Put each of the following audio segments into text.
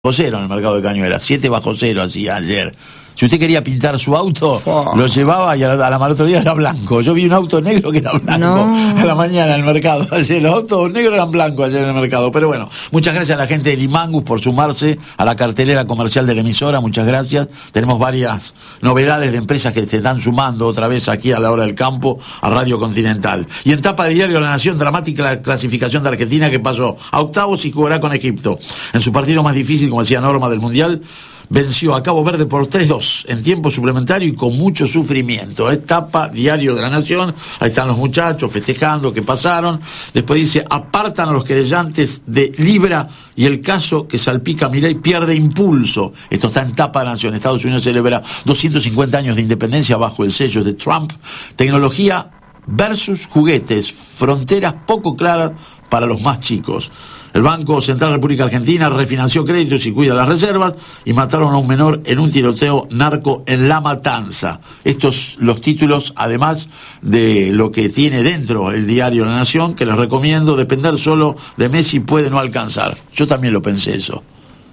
cero en el mercado de Cañuelas, 7 bajo cero así ayer. Si usted quería pintar su auto, lo llevaba y a la otro día era blanco. Yo vi un auto negro que era blanco a la mañana en el mercado. Ayer los autos negros eran blancos ayer en el mercado. Pero bueno, muchas gracias a la gente de Limangus por sumarse a la cartelera comercial de la emisora. Muchas gracias. Tenemos varias novedades de empresas que se están sumando otra vez aquí a la hora del campo, a Radio Continental. Y en tapa de Diario La Nación, dramática la clasificación de Argentina, que pasó a octavos y jugará con Egipto. En su partido más difícil, como decía Norma, del Mundial, venció a Cabo Verde por 3-2 en tiempo suplementario y con mucho sufrimiento. Tapa Diario de la Nación, ahí están los muchachos festejando que pasaron. Después dice, apartan a los querellantes de Libra y el caso que salpica a Milei pierde impulso. Esto está en Tapa de la Nación. Estados Unidos celebra 250 años de independencia bajo el sello de Trump. Tecnología versus juguetes, fronteras poco claras para los más chicos. El Banco Central República Argentina refinanció créditos y cuida las reservas, y mataron a un menor en un tiroteo narco en La Matanza. Estos los títulos, además de lo que tiene dentro el diario La Nación, que les recomiendo. Depender solo de Messi puede no alcanzar. Yo también lo pensé eso.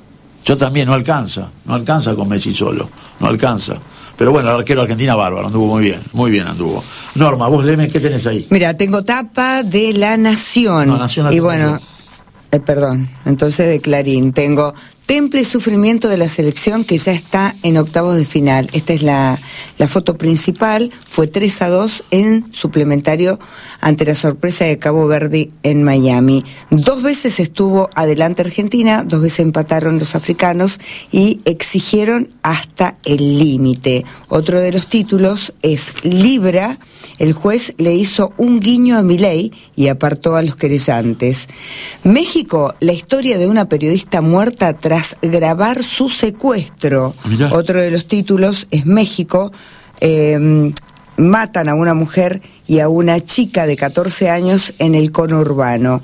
Yo también, no alcanza con Messi solo, no alcanza. Pero bueno, el arquero Argentina bárbaro, anduvo muy bien anduvo. Norma, vos léeme, ¿qué tenés ahí? Mira, tengo Tapa de La Nación. No, Nación y bueno, perdón, entonces de Clarín tengo temple y sufrimiento de la selección, que ya está en octavos de final. Esta es la foto principal. Fue 3-2 en suplementario ante la sorpresa de Cabo Verde en Miami. 2 veces estuvo adelante Argentina, 2 veces empataron los africanos y exigieron hasta el límite. Otro de los títulos es Libra. El juez le hizo un guiño a Milei y apartó a los querellantes. México, la historia de una periodista muerta tras grabar su secuestro. Mirá. Otro de los títulos es México. Matan a una mujer y a una chica de 14 años en el conurbano.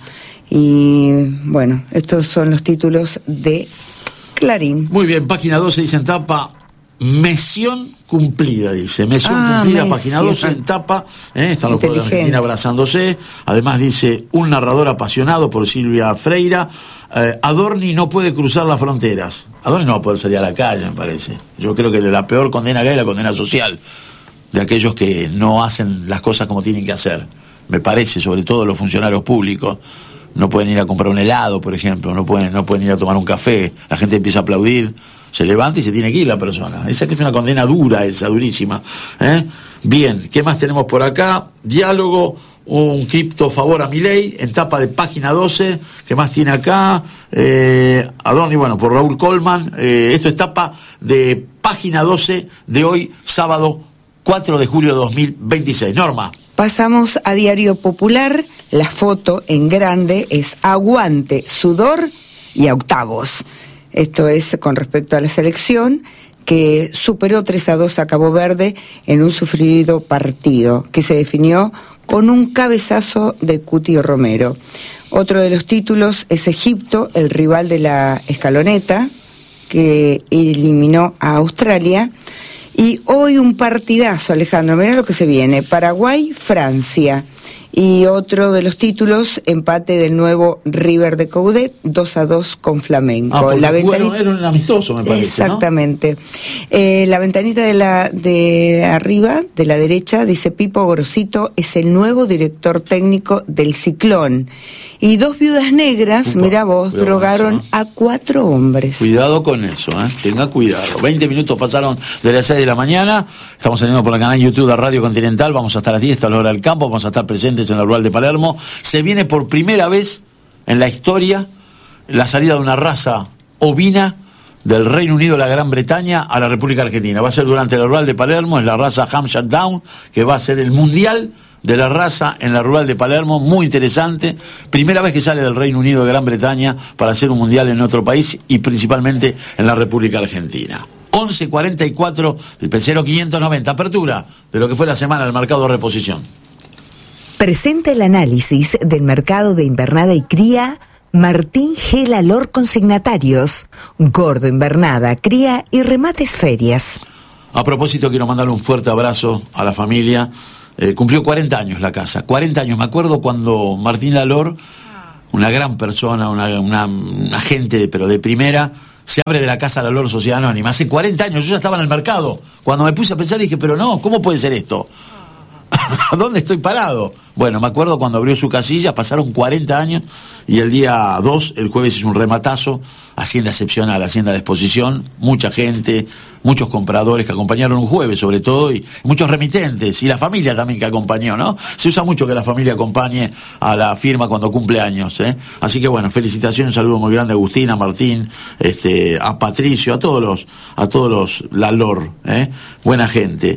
Y bueno, estos son los títulos de Clarín. Muy bien, página 12 dice en tapa, misión cumplida, dice. Misión cumplida, página 12 en tapa. Están los jugadores de Argentina abrazándose. Además dice, un narrador apasionado por Silvia Freira. Adorni no puede cruzar las fronteras. Adorni no va a poder salir a la calle, me parece. Yo creo que la peor condena que hay es la condena social de aquellos que no hacen las cosas como tienen que hacer. Me parece, sobre todo los funcionarios públicos. No pueden ir a comprar un helado, por ejemplo. No pueden ir a tomar un café. La gente empieza a aplaudir. Se levanta y se tiene que ir la persona. Esa que es una condena dura, esa, durísima. Bien, ¿qué más tenemos por acá? Diálogo, un cripto favor a Milei, en tapa de página 12. ¿Qué más tiene acá? Adorni, bueno, por Raúl Colman. Esto es tapa de página 12 de hoy, sábado 4 de julio de 2026. Norma. Pasamos a Diario Popular. La foto en grande es aguante, sudor y a octavos. Esto es con respecto a la selección, que superó 3-2 a Cabo Verde en un sufrido partido, que se definió con un cabezazo de Cuti Romero. Otro de los títulos es Egipto, el rival de la escaloneta, que eliminó a Australia. Y hoy un partidazo, Alejandro, mirá lo que se viene, Paraguay-Francia. Y otro de los títulos, empate del nuevo River de Coudet, 2-2 con Flamengo. La ventanita era un amistoso, me parece. Exactamente. ¿No? La ventanita de arriba, de la derecha, dice Pipo Gorosito es el nuevo director técnico del Ciclón. Y 2 viudas negras, mirá vos, drogaron a 4 hombres. Cuidado con eso, tenga cuidado. 20 minutos pasaron de las 6 de la mañana. Estamos saliendo por el canal YouTube de Radio Continental. Vamos a estar a 10 a la hora del campo. Vamos a estar presentes en la rural de Palermo. Se viene por primera vez en la historia la salida de una raza ovina del Reino Unido, la Gran Bretaña, a la República Argentina. Va a ser durante la rural de Palermo, es la raza Hampshire Down, que va a ser el mundial de la raza en la rural de Palermo, muy interesante. Primera vez que sale del Reino Unido de Gran Bretaña para hacer un mundial en otro país y principalmente en la República Argentina. 11.44 del Pecero 590, apertura de lo que fue la semana del mercado de reposición. Presenta el análisis del mercado de invernada y cría Martín G. Lalor Consignatarios, Gordo, Invernada, Cría y Remates Ferias. A propósito, quiero mandarle un fuerte abrazo a la familia. Cumplió 40 años la casa, 40 años. Me acuerdo cuando Martín Lalor, una gran persona, una gente pero de primera, se abre de la Casa del Olor Sociedad Anónima. Hace 40 años, yo ya estaba en el mercado. Cuando me puse a pensar dije, pero no, ¿cómo puede ser esto? ¿A dónde estoy parado? Bueno, me acuerdo cuando abrió su casilla, pasaron 40 años y el día 2, el jueves, hizo un rematazo, hacienda excepcional, hacienda de exposición, mucha gente, muchos compradores que acompañaron un jueves sobre todo, y muchos remitentes, y la familia también que acompañó, ¿no? Se usa mucho que la familia acompañe a la firma cuando cumple años, ¿eh? Así que bueno, felicitaciones, un saludo muy grande a Agustín, a Martín, a Patricio, a todos los la LOR, buena gente.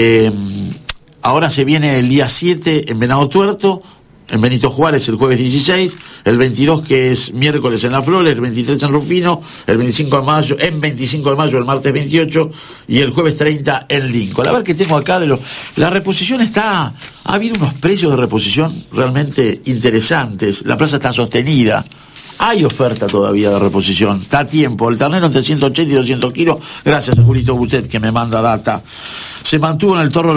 Ahora se viene el día 7 en Venado Tuerto, en Benito Juárez el jueves 16, el 22 que es miércoles en La Flores, el 23 en Rufino, el 25 de mayo el martes 28 y el jueves 30 en Lincoln. A ver qué tengo acá la reposición ha habido unos precios de reposición realmente interesantes, la plaza está sostenida. Hay oferta todavía de reposición, está a tiempo. El ternero entre 180 y 200 kilos, gracias a Julito Butet que me manda data, se mantuvo en el torno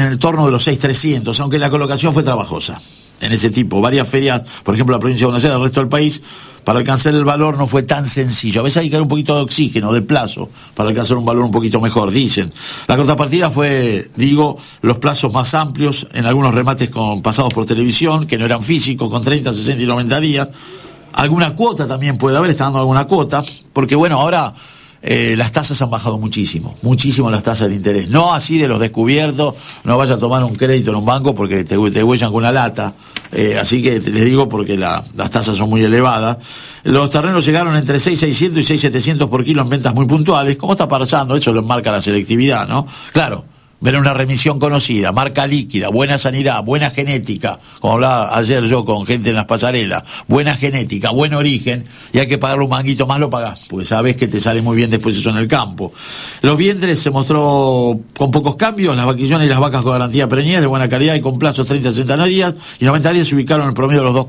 de los 6.300, aunque la colocación fue trabajosa. En ese tipo, varias ferias, por ejemplo la provincia de Buenos Aires, el resto del país, para alcanzar el valor no fue tan sencillo. A veces hay que dar un poquito de oxígeno, de plazo, para alcanzar un valor un poquito mejor, dicen. La contrapartida fue, los plazos más amplios, en algunos remates pasados por televisión, que no eran físicos, con 30, 60 y 90 días. Alguna cuota también puede haber, está dando alguna cuota, porque bueno, ahora las tasas han bajado muchísimo las tasas de interés. No así de los descubiertos, no vaya a tomar un crédito en un banco porque te huellan con una lata. Así que les digo porque las tasas son muy elevadas. Los terrenos llegaron entre 6.600 y 6.700 por kilo en ventas muy puntuales. ¿Cómo está pasando? Eso lo enmarca la selectividad, ¿no? Claro. Ver una remisión conocida, marca líquida, buena sanidad, buena genética, como hablaba ayer yo con gente en las pasarelas, buena genética, buen origen, y hay que pagarle un manguito más, lo pagás, porque sabés que te sale muy bien después eso en el campo. Los vientres se mostró con pocos cambios, las vaquillones y las vacas con garantía preñez de buena calidad y con plazos 30 a 60 días, y 90 días se ubicaron en el promedio de los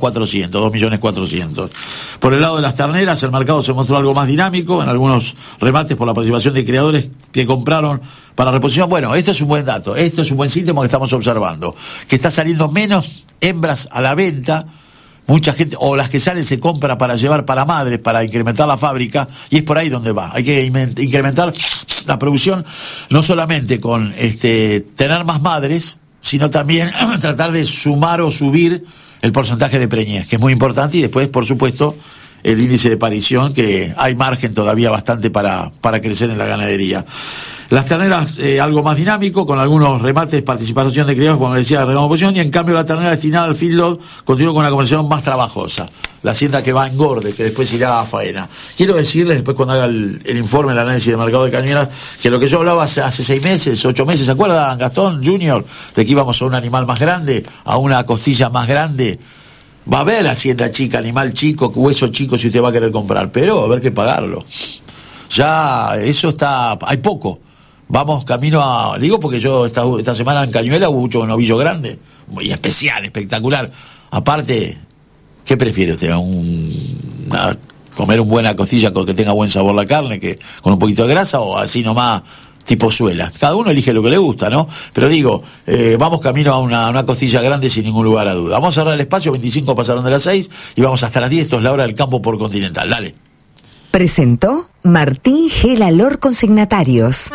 2.400.000. Por el lado de las terneras, el mercado se mostró algo más dinámico, en algunos remates por la participación de criadores que compraron para reposición. Bueno, esto es un buen dato, esto es un buen síntoma que estamos observando, que está saliendo menos hembras a la venta, mucha gente, o las que salen se compra para llevar para madres, para incrementar la fábrica, y es por ahí donde va. Hay que incrementar la producción, no solamente con tener más madres, sino también tratar de sumar o subir el porcentaje de preñez, que es muy importante, y después, por supuesto, el índice de parición, que hay margen todavía bastante para crecer en la ganadería. Las terneras algo más dinámico, con algunos remates, participación de criados, como decía, de reposición, y en cambio la ternera destinada al feedlot continúa con una comercialización más trabajosa. La hacienda que va a engorde, que después irá a faena. Quiero decirles, después cuando haga el informe, el análisis de mercado de cañuelas, que lo que yo hablaba hace 6 meses, 8 meses, ¿se acuerdan, Gastón Junior? De que íbamos a un animal más grande, a una costilla más grande. Va a haber hacienda chica, animal chico, hueso chico si usted va a querer comprar, pero va a haber que pagarlo. Ya, eso hay poco. Vamos camino a... Digo porque yo esta semana en Cañuela hubo mucho novillo grande, muy especial, espectacular. Aparte, ¿qué prefiere usted? ¿Comer una buena costilla con que tenga buen sabor la carne, que con un poquito de grasa, o así nomás tipo suela? Cada uno elige lo que le gusta, ¿no? Pero digo, vamos camino a una costilla grande sin ningún lugar a duda. Vamos a cerrar el espacio, 25 pasaron de las 6 y vamos hasta las 10, esto es la hora del campo por Continental. Dale. Presentó Martín G. LaLor Consignatarios.